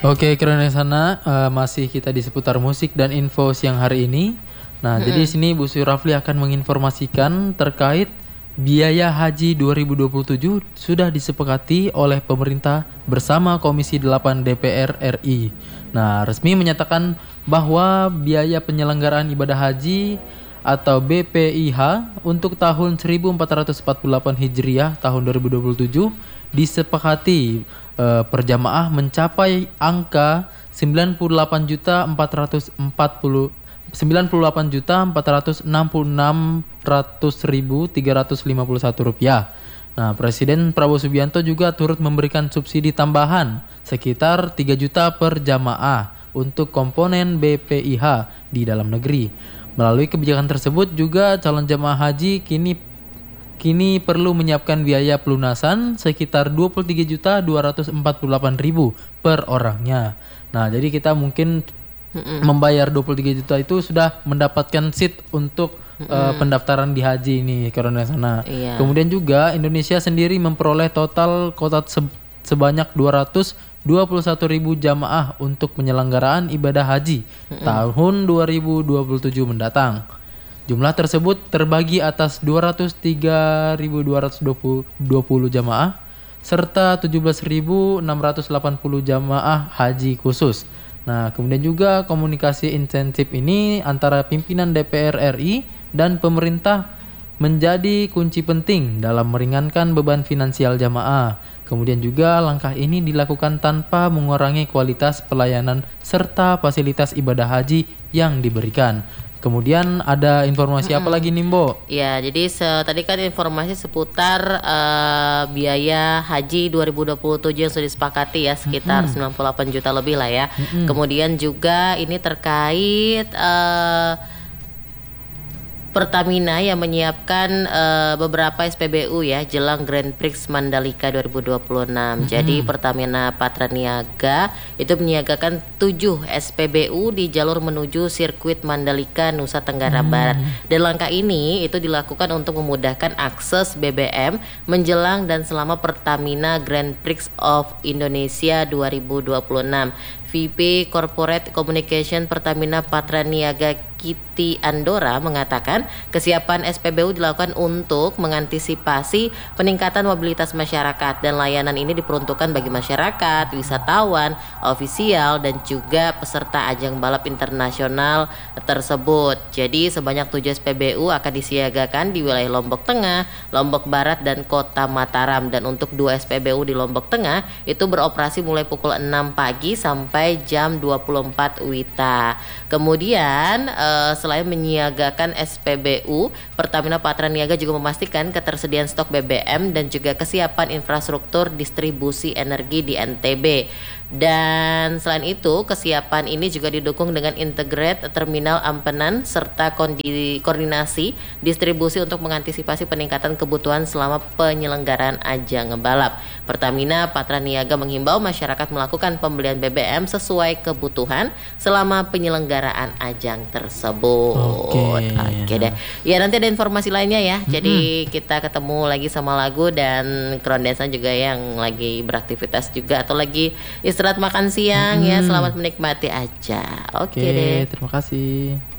Oke, keren sana. Masih kita di seputar musik dan info siang hari ini. Nah, jadi di sini Bu Sri Rafli akan menginformasikan terkait biaya haji 2027 sudah disepakati oleh pemerintah bersama Komisi 8 DPR RI. Nah, resmi menyatakan bahwa biaya penyelenggaraan ibadah haji atau BPIH untuk tahun 1448 Hijriah tahun 2027 disepakati per jamaah mencapai angka 98.466.351 rupiah. Nah, Presiden Prabowo Subianto juga turut memberikan subsidi tambahan sekitar 3 juta per jamaah untuk komponen BPIH di dalam negeri. Melalui kebijakan tersebut juga calon jamaah haji kini perlu menyiapkan biaya pelunasan sekitar 23.248.000 per orangnya. Nah, jadi kita mungkin membayar 23 juta itu sudah mendapatkan seat untuk pendaftaran di haji ini karena sana. Iya. Kemudian juga Indonesia sendiri memperoleh total kuota sebanyak 221.000 jamaah untuk penyelenggaraan ibadah haji tahun 2027 mendatang. Jumlah tersebut terbagi atas 203.220 jamaah serta 17.680 jamaah haji khusus. Nah, kemudian juga komunikasi intensif ini antara pimpinan DPR RI dan pemerintah menjadi kunci penting dalam meringankan beban finansial jamaah. Kemudian juga langkah ini dilakukan tanpa mengurangi kualitas pelayanan serta fasilitas ibadah haji yang diberikan. Kemudian ada informasi apa lagi nih, Mbok? Ya, jadi tadi kan informasi seputar biaya haji 2027 yang sudah disepakati ya sekitar 98 juta lebih lah ya. Kemudian juga ini terkait Pertamina yang menyiapkan beberapa SPBU ya jelang Grand Prix Mandalika 2026. Jadi Pertamina Patraniaga itu menyiagakan 7 SPBU di jalur menuju sirkuit Mandalika Nusa Tenggara Barat. Dan langkah ini itu dilakukan untuk memudahkan akses BBM menjelang dan selama Pertamina Grand Prix of Indonesia 2026. VP Corporate Communication Pertamina Patraniaga Kiti Andora mengatakan kesiapan SPBU dilakukan untuk mengantisipasi peningkatan mobilitas masyarakat dan layanan ini diperuntukkan bagi masyarakat, wisatawan, ofisial dan juga peserta ajang balap internasional tersebut. Jadi sebanyak 7 SPBU akan disiagakan di wilayah Lombok Tengah, Lombok Barat dan Kota Mataram, dan untuk 2 SPBU di Lombok Tengah itu beroperasi mulai pukul 6 pagi sampai jam 24 WITA. Kemudian selain menyiagakan SPBU, Pertamina Patraniaga juga memastikan ketersediaan stok BBM dan juga kesiapan infrastruktur distribusi energi di NTB. Dan selain itu, kesiapan ini juga didukung dengan integrated terminal ampenan serta koordinasi distribusi untuk mengantisipasi peningkatan kebutuhan selama penyelenggaraan ajang balap. Pertamina Patraniaga menghimbau masyarakat melakukan pembelian BBM sesuai kebutuhan selama penyelenggaraan ajang tersebut. Oke deh. Ya, nanti ada informasi lainnya ya. Jadi kita ketemu lagi sama lagu dan Krondensan juga yang lagi beraktivitas juga atau lagi istirahat makan siang ya. Selamat menikmati aja. Oke deh. Terima kasih.